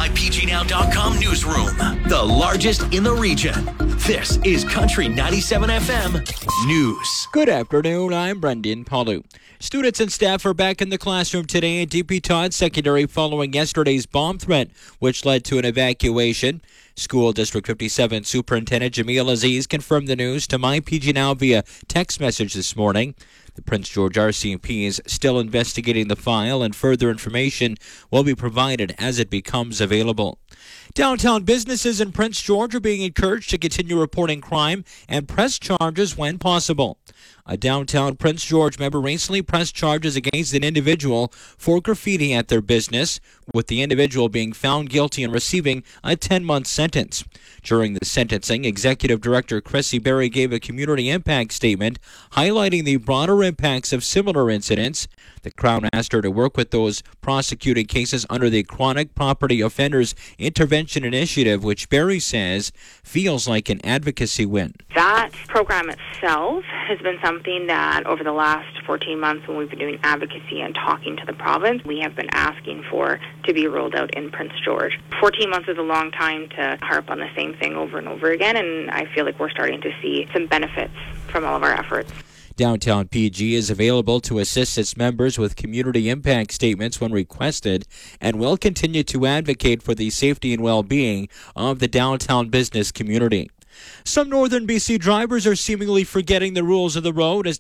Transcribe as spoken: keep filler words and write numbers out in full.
my P G Now dot com newsroom, the largest in the region. This is Country ninety-seven F M News. Good afternoon, I'm Brendan Palu. Students and staff are back in the classroom today at D P Todd Secondary following yesterday's bomb threat, which led to an evacuation. School District fifty-seven Superintendent Jamil Aziz confirmed the news to My P G Now via text message this morning. The Prince George R C M P is still investigating the file, and further information will be provided as it becomes available. Downtown businesses in Prince George are being encouraged to continue reporting crime and press charges when possible. A downtown Prince George member recently pressed charges against an individual for graffiti at their business, with the individual being found guilty and receiving a ten-month sentence. During the sentencing, Executive Director Chrissy Berry gave a community impact statement highlighting the broader impacts of similar incidents. The Crown asked her to work with those prosecuting cases under the Chronic Property Offenders Intervention Initiative, which Berry says feels like an advocacy win. That program itself has been something that over the last fourteen months, when we've been doing advocacy and talking to the province, we have been asking for to be rolled out in Prince George. fourteen months is a long time to harp on the same thing over and over again, and I feel like we're starting to see some benefits from all of our efforts. Downtown P G is available to assist its members with community impact statements when requested, and will continue to advocate for the safety and well-being of the downtown business community. Some northern B C drivers are seemingly forgetting the rules of the road as